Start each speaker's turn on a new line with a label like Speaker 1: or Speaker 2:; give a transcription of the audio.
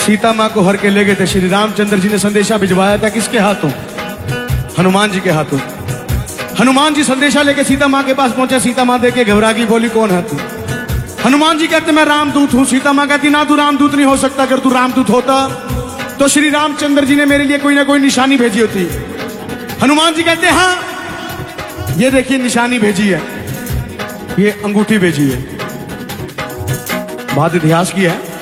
Speaker 1: सीता माँ को हर के ले गए थे। श्री रामचंद्र जी ने संदेशा भिजवाया था किसके हाथों? हनुमान जी के हाथों। हनुमान जी संदेशा लेके सीता माँ के पास पहुंचे। सीता माँ देख के घबरा गई, बोली कौन है तू? हनुमान जी कहते मैं रामदूत हूं। सीता माँ कहती ना, तू रामदूत नहीं हो सकता। अगर तू रामदूत होता तो श्री रामचंद्र जी ने मेरे लिए कोई ना कोई निशानी भेजी होती। हनुमान जी कहते हाँ, ये देखिए निशानी भेजी है, ये अंगूठी भेजी है। बात इतिहास की है।